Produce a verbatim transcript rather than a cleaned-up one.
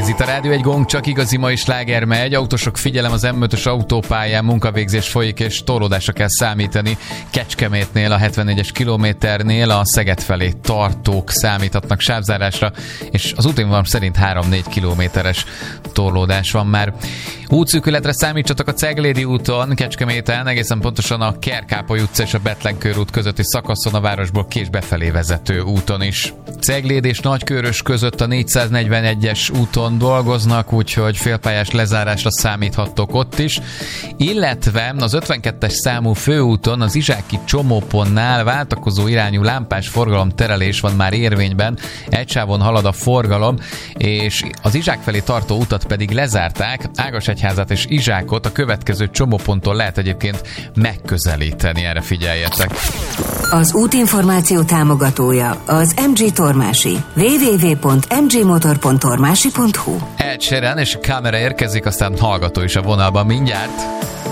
itt a Rádió egy Gong, csak igazi mai sláger megy. Autósok, figyelem, az em ötös autópályán munkavégzés folyik, és torlódásra kell számítani. Kecskemétnél, a hetvennégyes kilométernél a Szeged felé tartók számíthatnak sávzárásra, és az útinvonal szerint három-négy kilométeres torlódás van már. Útszűkületre számítsatok a Ceglédi úton, Kecskeméten, egészen pontosan a Kerkápoly utca és a Betlen körút közötti szakaszon, a városból Kés befelé vezető úton is. Cegléd és Nagykőrös között a négyszáznegyvenegyes úton dolgoznak, úgyhogy félpályás lezárásra számíthattok ott is. Illetve az ötvenkettes számú főúton, az Izsáki csomópontnál váltakozó irányú lámpás forgalom terelés van már érvényben, egy sávon halad a forgalom, és az Izsák felé tartó utat pedig lezárták. Ágasegyházat és Izsákot a következő csomóponttól lehet egyébként megközelíteni, erre figyeljetek. Az útinformáció támogatója az em gé Tormási. double-u double-u double-u pont em gé motor pont tormási pont hu. Ed Sheeran és a Kamera érkezik, aztán hallgató is a vonalban mindjárt.